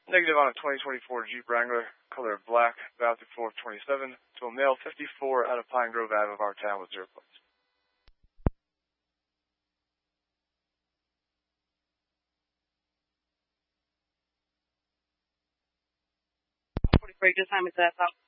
Negative on a 2024 Jeep Wrangler, color of black, valid through 4/27, to a male 54 out of Pine Grove Ave of our town with 0 points. Break this time is that